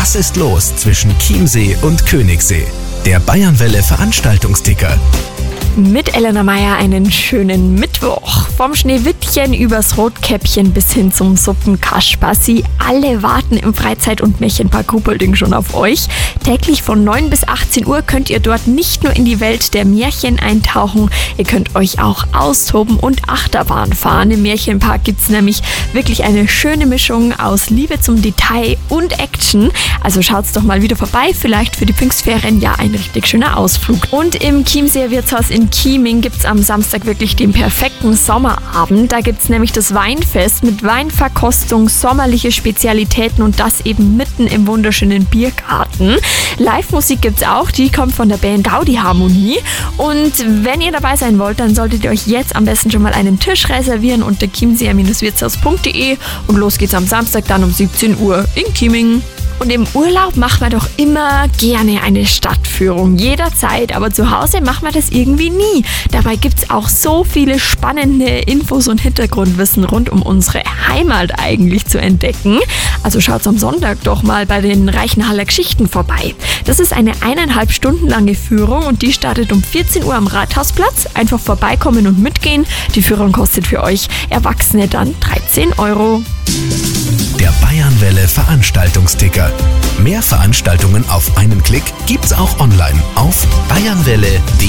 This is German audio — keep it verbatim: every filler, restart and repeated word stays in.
Was ist los zwischen Chiemsee und Königssee? Der Bayernwelle Veranstaltungsticker. Mit Elena Meier einen schönen Mittwoch. Vom Schneewittchen übers Rotkäppchen bis hin zum Suppenkasper. Sie alle warten im Freizeit- und Märchenpark Ruhpolding schon auf euch. Täglich von neun bis achtzehn Uhr könnt ihr dort nicht nur in die Welt der Märchen eintauchen, ihr könnt euch auch austoben und Achterbahn fahren. Im Märchenpark gibt es nämlich wirklich eine schöne Mischung aus Liebe zum Detail und Action. Also schaut's doch mal wieder vorbei, vielleicht für die Pfingstferien ja ein richtig schöner Ausflug. Und im Chiemseer Wirtshaus in Chieming gibt es am Samstag wirklich den perfekten Sommerabend. Da gibt es nämlich das Weinfest mit Weinverkostung, sommerliche Spezialitäten und das eben mitten im wunderschönen Biergarten. Live-Musik gibt es auch, die kommt von der Band Gaudi Harmonie. Und wenn ihr dabei sein wollt, dann solltet ihr euch jetzt am besten schon mal einen Tisch reservieren unter chiemseer Wirtshaus punkt de und los geht's am Samstag dann um siebzehn Uhr in Chieming. Und im Urlaub machen wir doch immer gerne eine Stadtführung, jederzeit, aber zu Hause machen wir das irgendwie nie. Dabei gibt es auch so viele spannende Infos und Hintergrundwissen rund um unsere Heimat eigentlich zu entdecken. Also schaut am Sonntag doch mal bei den Reichenhaller Geschichten vorbei. Das ist eine eineinhalb Stunden lange Führung und die startet um vierzehn Uhr am Rathausplatz. Einfach vorbeikommen und mitgehen. Die Führung kostet für euch Erwachsene dann dreizehn Euro. Der Bayernwelle Veranstaltungsticker. Mehr Veranstaltungen auf einen Klick gibt's auch online auf bayernwelle punkt de.